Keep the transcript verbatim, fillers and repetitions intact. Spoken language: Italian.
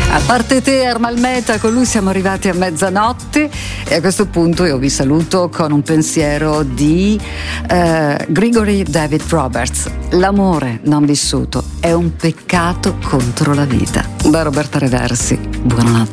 A parte te, Ermal Meta, con lui siamo arrivati a mezzanotte e a questo punto io vi saluto con un pensiero di eh, Gregory David Roberts. L'amore non vissuto è un peccato contro la vita. Da Roberta Reversi. Buonanotte.